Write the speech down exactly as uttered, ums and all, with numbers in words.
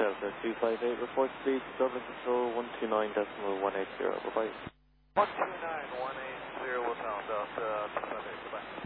Delta two five eight, report speed, Dublin Control one two nine decimal one eight zero, bye-bye. one two nine one eight zero, Delta two five eight, goodbye.